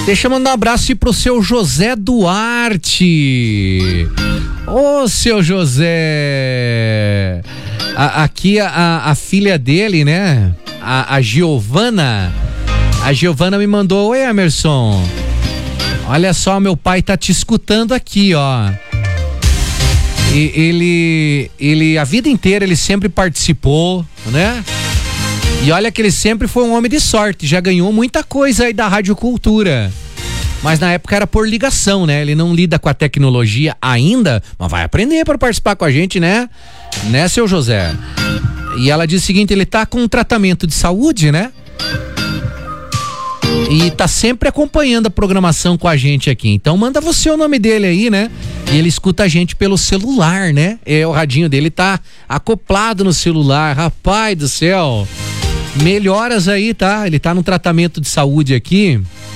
Deixa eu mandar um abraço pro seu José Duarte. Ô, seu José. Aqui a filha dele, né? A Giovana. A Giovana me mandou: oi, Emerson. Olha só, meu pai tá te escutando aqui, ó. Ele a vida inteira ele sempre participou, né? E olha que ele sempre foi um homem de sorte, já ganhou muita coisa aí da Rádio Cultura. Mas na época era por ligação, né? Ele não lida com a tecnologia ainda, mas vai aprender para participar com a gente, né? Né, seu José? E ela diz o seguinte: ele tá com um tratamento de saúde, né? E tá sempre acompanhando a programação com a gente aqui. Então manda você o nome dele aí, né? E ele escuta a gente pelo celular, né? O radinho dele tá acoplado no celular. Rapaz do céu. Melhoras aí, tá? Ele tá no tratamento de saúde aqui.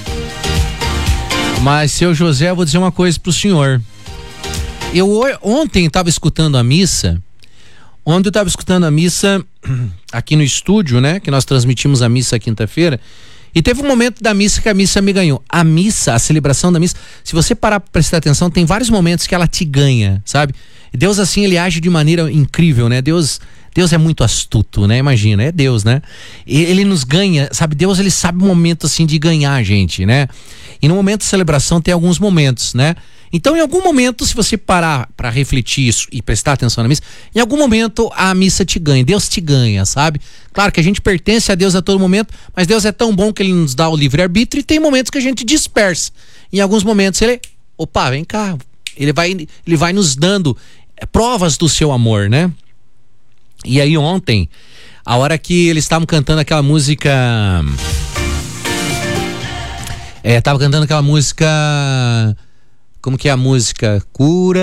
Mas, seu José, eu vou dizer uma coisa pro senhor. Eu ontem tava escutando a missa. Ontem eu tava escutando a missa aqui no estúdio, né? Que nós transmitimos a missa quinta-feira. E teve um momento da missa que a missa me ganhou. A missa, a celebração da missa, se você parar pra prestar atenção, tem vários momentos que ela te ganha, sabe? E Deus, assim, ele age de maneira incrível, né? Deus é muito astuto, né? Imagina, é Deus, né? Ele nos ganha, sabe? Deus, ele sabe o momento, assim, de ganhar a gente, né? E no momento de celebração tem alguns momentos, né? Então, em algum momento, se você parar para refletir isso e prestar atenção na missa, em algum momento a missa te ganha, Deus te ganha, sabe? Claro que a gente pertence a Deus a todo momento, mas Deus é tão bom que ele nos dá o livre-arbítrio e tem momentos que a gente dispersa. Em alguns momentos ele, opa, vem cá, ele vai nos dando provas do seu amor, né? E aí ontem, a hora que eles estavam cantando aquela música... tava cantando aquela música... Como que é a música? Cura